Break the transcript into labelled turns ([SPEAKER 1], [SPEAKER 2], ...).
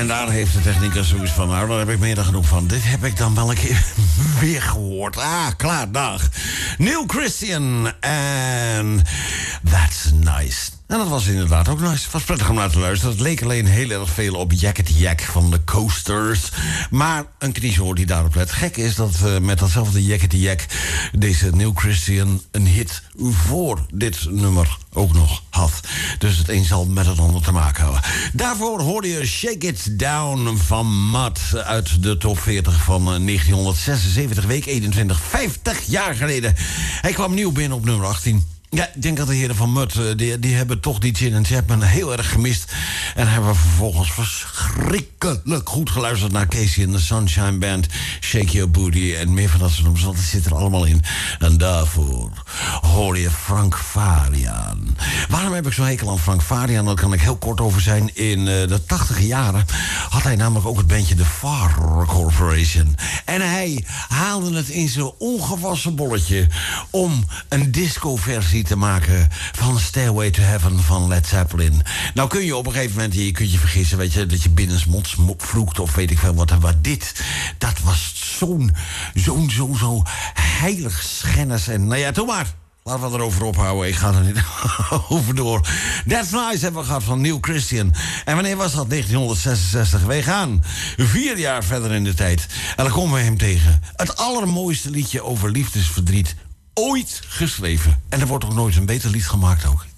[SPEAKER 1] En daar heeft de technicus zoiets van, nou, daar heb ik meer dan genoeg van. Dit heb ik dan wel een keer weer gehoord. Ah, klaar, dag. Neil Christian en That's Nice. En dat was inderdaad ook nice. Het was prettig om naar te luisteren. Het leek alleen heel erg veel op Jacket Jack van de Coasters. Maar een kniezoor die daarop let. Gek is dat met datzelfde Jacket Jack deze Neil Christian een hit voor dit nummer ook nog had. Dus het een zal met het ander te maken hebben. Daarvoor hoorde je Shake It Down van Mud uit de top 40 van 1976, week 21, 50 jaar geleden. Hij kwam nieuw binnen op nummer 18. Ja, ik denk dat de heren van Mud, die hebben toch die Gin and Chapman heel erg gemist. En hebben vervolgens verschrikkelijk goed geluisterd naar Casey and the Sunshine Band, Shake Your Booty en meer van dat soort nummers. Dat zit er allemaal in. En daarvoor hoor je Frank Farian. Waarom heb ik zo'n hekel aan Frank Farian? Daar kan ik heel kort over zijn. In de 80e jaren had hij namelijk ook het bandje The Far Corporation. En hij haalde het in zijn ongewassen bolletje om een disco-versie te maken van Stairway to Heaven van Led Zeppelin. Nou kun je op een gegeven moment, je kunt je vergissen, weet je, dat je binnensmonds vloekt of weet ik veel wat. Maar dit, dat was zo'n heilig schennis. En nou ja, doe maar. Laten we erover ophouden. Ik ga er niet over door. That's Nice hebben we gehad van Neil Christian. En wanneer was dat? 1966. Wij gaan 4 jaar verder in de tijd. En dan komen we hem tegen. Het allermooiste liedje over liefdesverdriet ooit geschreven. En er wordt ook nooit een beter lied gemaakt ook.